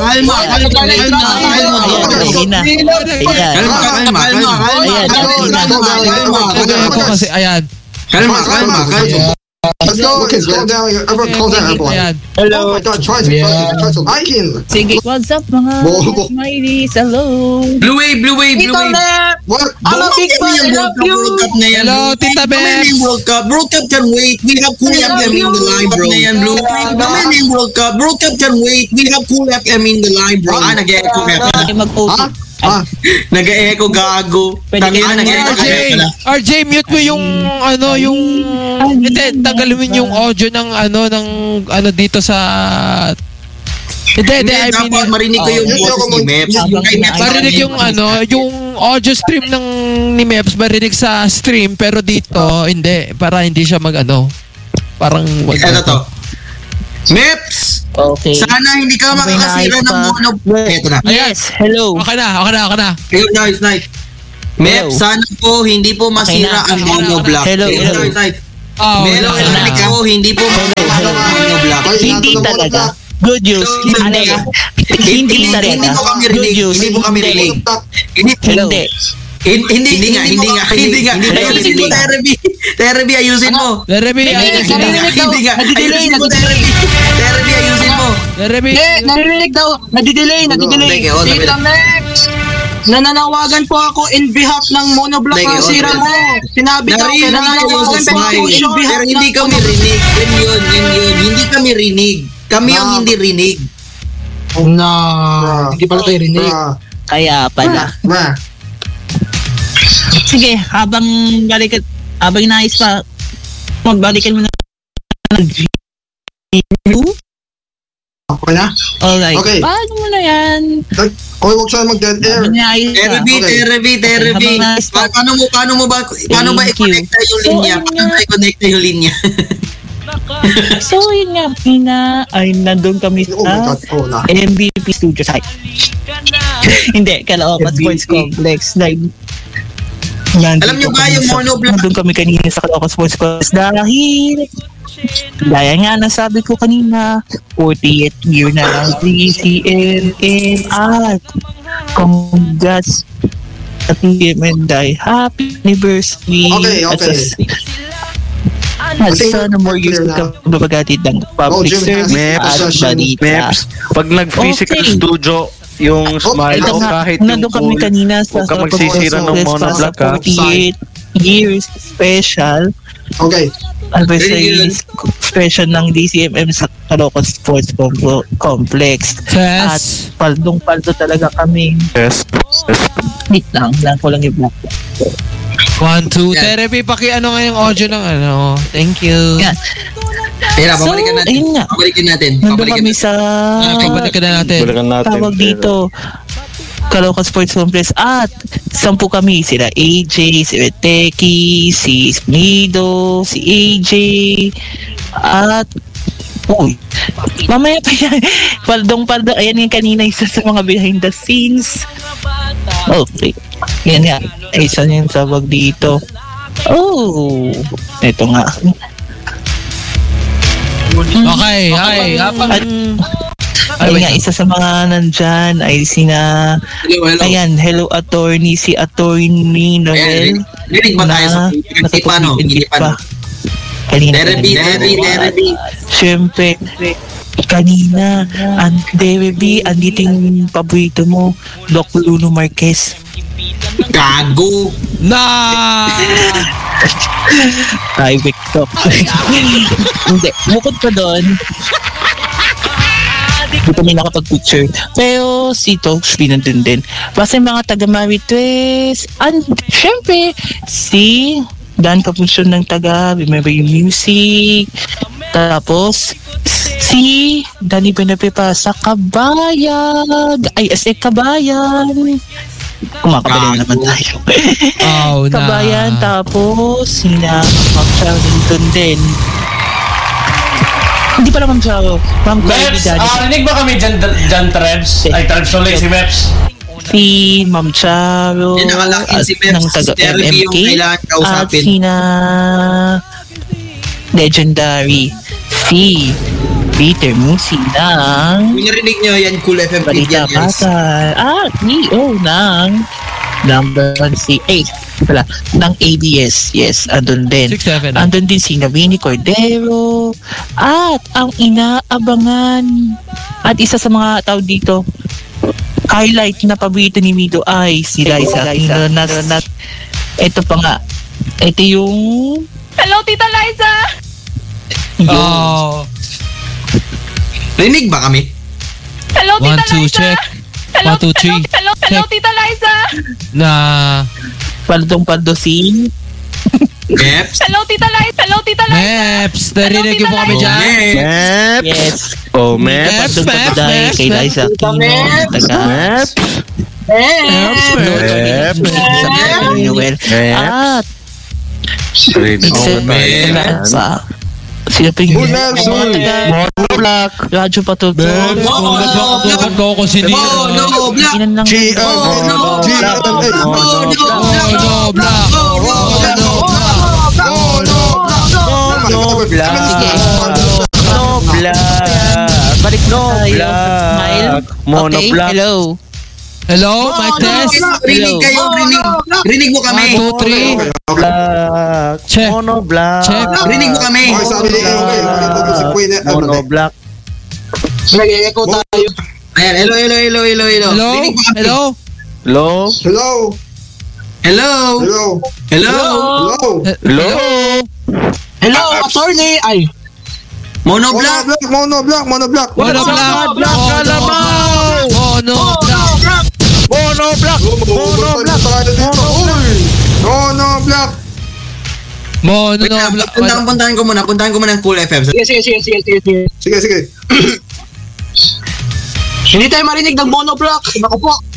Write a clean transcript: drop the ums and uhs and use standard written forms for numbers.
Kalma. Let's go, kids. Calm down. Everyone calm down, everyone. Hello. Oh my God, try to like him. Sige, what's up mga smileys? Hello. Blue wave. What? I'm a big fan. I love you. Hello, Tita Beth. World Cup can wait. We have Cool FM in the line, bro. World Cup can wait. We have Cool FM in the line, bro. Nag-echo ka. Mag-post. Nag-echo gago. RJ, mute mo yung hindi, tanggalin mo yung audio ng dito sa Hindi, I mean, dapat marinig ko yung boses ni Meps. Marinig yung yung audio stream ni Meps, marinig sa stream, pero dito hindi, para hindi siya parang ito to. Meps! Okay. Sana hindi ka makakasira ng mono. Ito na. Yes, hello. Okay na. Nice. Meps, sana po hindi po masira ang monoblock. Hello. Meps, sana po hindi po masira ang monoblock. Hindi talaga. Good news. Hindi po kami rinig. Hindi nga. Ayusin mo, Terry, ayusin mo. Narinig daw. Nadidelay. Tita Mex, nananawagan po ako in behalf ng monoblock na sira mo. Sinabi daw, nananawagan po ako in behalf. Pero hindi kami rinig. Yun. Hindi kami rinig. Kami yung hindi rinig. Hindi pala tayo rinig. Kaya pala. Sige, habang nais pa, magbalikan mo na Okay na? alright. Okay. Paano mo na yan? Okay, huwag siya mag-dead air. Terry. Paano ba i-connecta yung linya? So, yun nga, ay nandun kami Oh my sa God. MVP Studio site. Hindi, Caloocan Sports Complex. Alam niyo ba yung monoblock? Nandun kami kanina sa Caloocan Sports Complex dahil gaya nga nasabi ko kanina, 40th year na lang DCMM at congrats sa TMN Day. Happy anniversary. Okay. Sana more years ka mabagatid ng public service at balita. Meps, pag nag-physical studio, yung smile o kahit yung nandun kami kanina sa huwag ka magsisira ng monoblock ka. 48 years special. Okay. Anniversary special ng DCMM sa Caloocan Sports Complex. Yes. At paldong-paldo talaga kami. Yes. Wait lang ko lang i-block. 1, 2, Terry, nga yung audio ng Thank you. Yan. Pabalikin natin. Nandun kami sa Pabalikan na natin. tawag dito Caloocan Sports Complex at 10 kami, sila AJ, si Teki, si Smido, si AJ at mamaya pa yan paldong-paldo, ayan yung kanina isa sa mga behind the scenes. Okay, yan nga, isa yung tawag dito. Ito nga. Okay, hi. Ayun nga, isa sa mga nandyan ay sina... Hello. Ayan, hello attorney, si attorney Noel. Rinig ba tayo sa hindi pa? Kanina. Terry. Siyempre, kanina, Derby, andito yung paborito mo, Doc Luno Marquez. Gago. Private talk. Hindi, bukod pa doon, hindi kami nakapag-picture. Pero si Talksby nandun din. Basta yung mga taga Marites. And syempre, si Dan Capuchon ng taga Remember Your Music. Tapos, si Danny Benapepa sa Kabayan. Kabayan. Kumakabali naman tayo. Kabayan. Tapos, sina Mag-Chow nandun din. Hindi pala Ma'am Charo. Ma'am Meps, rinig ba kami dyan Trebs? Ay, Trebs ulit si Meps. Si Ma'am Charo at ng taga-MMK at sina Legendary. Si Peter Musi ng Kung narinig nyo yan, Cool FM feed Balita yan, guys. Pasar. EO ng number 1 si 8 pala ng ABS. Yes, andun din. 6-7. Andun din si Navini Cordero at ang inaabangan at isa sa mga tao dito highlight na paborito ni Mido ay si Liza Aquino na ito pa nga. Ito yung Hello, Tita Liza! Oh. Rinig ba kami? Hello, 1, Tita 2, Liza! check. Hello, 1, 2, 3. Hello, Check. Tita Liza! Na paldong-paldo si Meps? Hello, Tita Liza! Hello, Tita Liza! Meps, narinig niyo po kami dyan. Meps. Yes. Oh, Meps. Meps. Paldong-paldo dahil kay Liza Aquino ng taga Meps. Meps. Noel. At Rinig ko Excel tayo. sa sino pa yung Meps, Monoblock. Radyo Patuto. Meps, kung ko ako si Nino. No, Black! Inan lang Balik no. Smile. Monoblock. Hello. Hello, mic test. Rinig kayo, rinig. Rinig mo kami. 1, 2, 3. Black. Check. Monoblock. Check. Rinig mo kami. Okay, sabi ni Eoy, ito si Queen. Monoblock. Nag-echo tayo. Ayan, hello. Hello? Rinig mo kami. Hello? Hello. Hello. Hello. Hello. Hello. Hello. Hello. Hello, attorney! Ay! Monoblock. Monoblock. Monoblock. Monoblock, kalabaw! Monoblock. Monoblock. Monoblock. Monoblock. Monoblock. Puntahan ko muna ang Cool FM. Sige. Sige. Hindi tayo marinig ng monoblock. Naku po.